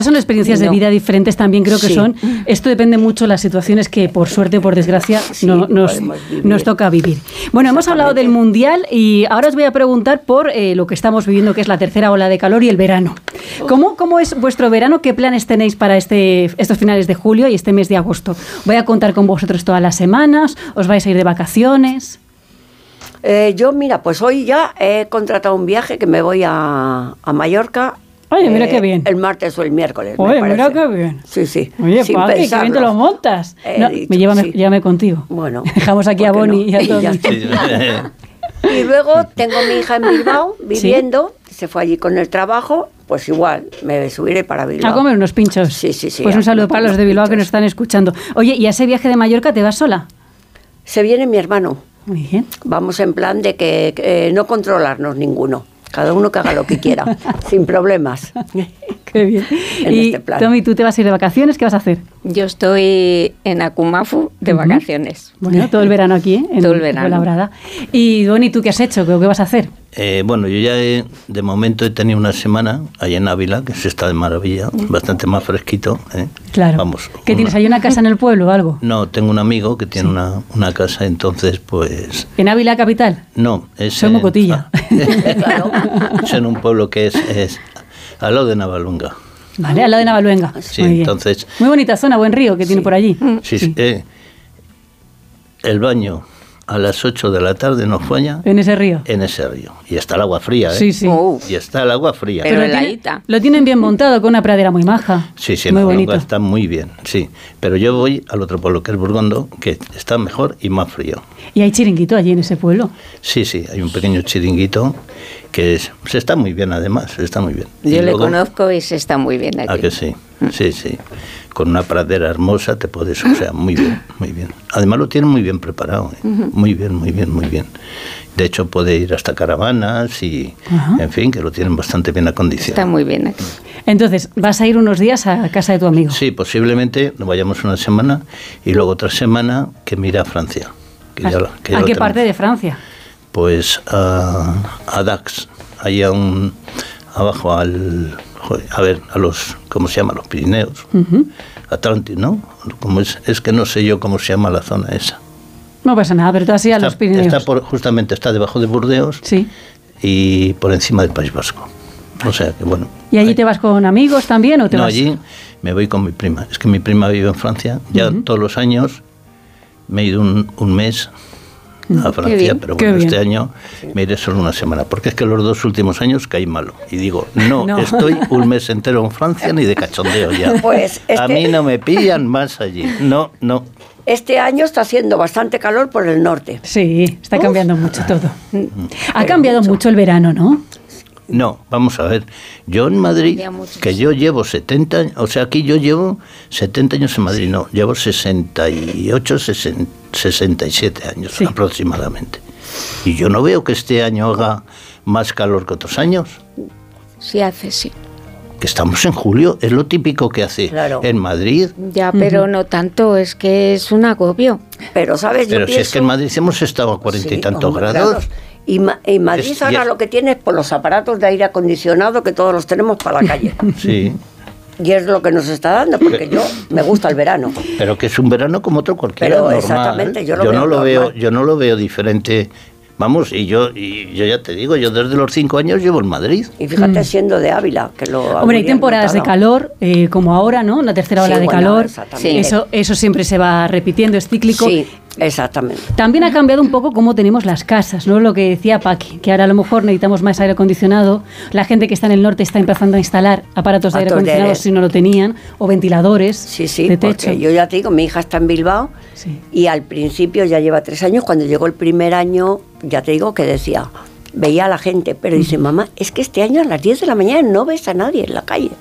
Son experiencias de vida diferentes también, creo que son. Esto depende mucho de las situaciones que, por suerte o por desgracia, nos toca vivir. Bueno, hemos hablado del Mundial y ahora os voy a preguntar por lo que estamos viviendo, que es la tercera ola de calor y el verano. ¿Cómo es vuestro verano? ¿Qué planes tenéis para estos finales de julio y este mes de agosto? ¿Voy a contar con vosotros todas las semanas? ¿Os vais a ir de vacaciones? Yo, mira, pues hoy ya he contratado un viaje que me voy a Mallorca. Oye, mira qué bien. El martes o el miércoles. Oye, mira qué bien. Sí, sí. Oye, Paqui, qué bien te lo montas. Llévame contigo. Bueno. Dejamos aquí a Bonnie y a Tommy. Y luego tengo a mi hija en Bilbao viviendo. Se fue allí con el trabajo. Pues igual, me subiré para Bilbao. A comer unos pinchos. Sí. Pues un saludo para los de Bilbao que nos están escuchando. Oye, ¿y a ese viaje de Mallorca te vas sola? Se viene mi hermano. Muy bien. Vamos en plan de que no controlarnos ninguno. Cada uno que haga lo que quiera, sin problemas. Qué bien. Y este Tommy, ¿tú te vas a ir de vacaciones? ¿Qué vas a hacer? Yo estoy en Akumafu de vacaciones. Bueno, todo el verano aquí, en todo el verano. Fuenlabrada. Y Bonnie, ¿tú qué has hecho? ¿Qué vas a hacer? Bueno, yo ya de momento he tenido una semana allá en Ávila, que se está de maravilla, bastante más fresquito. Claro. Vamos. ¿Qué tienes? ¿Hay una casa en el pueblo o algo? No, tengo un amigo que tiene una casa, entonces pues... ¿En Ávila capital? No, es... Soy Mocotilla. Claro. Es en un pueblo que es al lado de Navalunga. Vale, al lado de Navalunga. Sí, muy entonces... Bien. Muy bonita zona, buen río que tiene por allí. Sí. El baño a las 8 de la tarde nos falla. ¿En ese río? En ese río. Y está el agua fría, Sí. Y está el agua fría. Pero lo tienen bien montado, con una pradera muy maja. Sí, muy bonito. Está muy bien, sí. Pero yo voy al otro pueblo, que es Burgondo, que está mejor y más frío. ¿Y hay chiringuito allí en ese pueblo? Sí, hay un pequeño chiringuito que se está muy bien, además, está muy bien. Yo le conozco y se está muy bien aquí. ¿A que sí? Sí. Con una pradera hermosa te puedes, o sea, muy bien. Además lo tienen muy bien preparado, muy bien. De hecho puede ir hasta caravanas y, en fin, que lo tienen bastante bien acondicionado. Está muy bien aquí. Entonces, ¿vas a ir unos días a casa de tu amigo? Sí, posiblemente nos vayamos una semana y luego otra semana que me iré a Francia. ¿A qué parte de Francia? Pues a Dax, ahí abajo a los, ¿cómo se llama? Los Pirineos, Atlantis, ¿no? Es que no sé yo cómo se llama la zona esa. No pasa nada, pero tú has ido a los Pirineos. Justamente está debajo de Burdeos y por encima del País Vasco. O sea que bueno. ¿Y allí te vas con amigos también o te vas? No, allí me voy con mi prima. Es que mi prima vive en Francia. Ya todos los años me he ido un mes a Francia, pero bueno, este año me iré solo una semana, porque es que los 2 últimos años caí malo. Y digo, no, estoy un mes entero en Francia ni de cachondeo ya. Pues a mí no me pillan más allí. No. Este año está haciendo bastante calor por el norte. Sí, está cambiando mucho todo. Ha cambiado mucho el verano, ¿no? No, vamos a ver. Yo en Madrid, que yo llevo 70 años, o sea, aquí yo llevo 70 años en Madrid, no, llevo 68, 67 años aproximadamente. Y yo no veo que este año haga más calor que otros años. Sí hace, sí. Que estamos en julio, es lo típico que hace en Madrid. Ya, pero no tanto, es que es un agobio. Pero, ¿sabes? Pero si es que en Madrid hemos estado a 40 y tantos grados. Y Madrid ahora lo que tiene es por los aparatos de aire acondicionado que todos los tenemos para la calle. Sí. Y es lo que nos está dando, porque yo me gusta el verano. Pero que es un verano como otro cualquiera, pero normal. Exactamente, yo no lo veo diferente. Vamos, y yo ya te digo, yo desde los 5 años llevo en Madrid. Y fíjate, siendo de Ávila, que lo... Hombre, hay temporadas de calor, como ahora, ¿no? La tercera ola de calor. Eso siempre se va repitiendo, es cíclico. Sí, exactamente. También ha cambiado un poco cómo tenemos las casas, ¿no? Lo que decía Paqui, que ahora a lo mejor necesitamos más aire acondicionado. La gente que está en el norte está empezando a instalar aparatos de aire acondicionado si no lo tenían, o ventiladores de techo. Porque yo ya te digo, mi hija está en Bilbao y al principio ya lleva 3 años, cuando llegó el primer año, ya te digo que decía, veía a la gente, pero dice, mamá, es que este año a las 10 de la mañana no ves a nadie en la calle.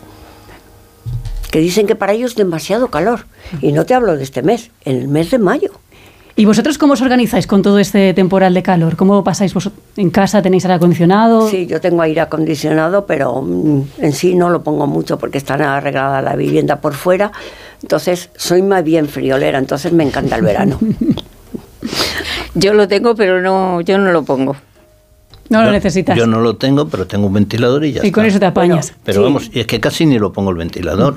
Que dicen que para ellos es demasiado calor. Y no te hablo de este mes, en el mes de mayo. ¿Y vosotros cómo os organizáis con todo este temporal de calor? ¿Cómo pasáis vosotros? ¿En casa tenéis aire acondicionado? Sí, yo tengo aire acondicionado, pero en sí no lo pongo mucho porque está arreglada la vivienda por fuera. Entonces, soy más bien friolera, entonces me encanta el verano. Yo lo tengo, pero yo no lo pongo. No lo necesitas. Yo no lo tengo, pero tengo un ventilador y ya está. Y con eso te apañas. Bueno, pero vamos, es que casi ni lo pongo el ventilador.